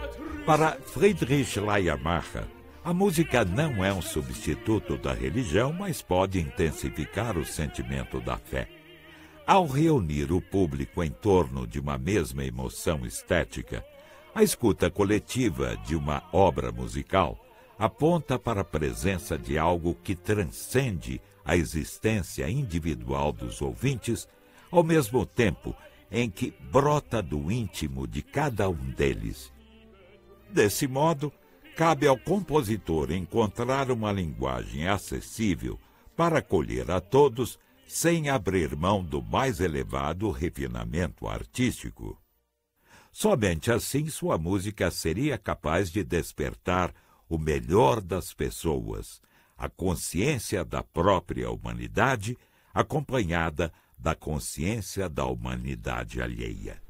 Para Friedrich Schleiermacher, a música não é um substituto da religião, mas pode intensificar o sentimento da fé. Ao reunir o público em torno de uma mesma emoção estética, a escuta coletiva de uma obra musical aponta para a presença de algo que transcende a existência individual dos ouvintes, ao mesmo tempo em que brota do íntimo de cada um deles. Desse modo, cabe ao compositor encontrar uma linguagem acessível para acolher a todos, sem abrir mão do mais elevado refinamento artístico. Somente assim sua música seria capaz de despertar o melhor das pessoas, a consciência da própria humanidade, acompanhada da consciência da humanidade alheia.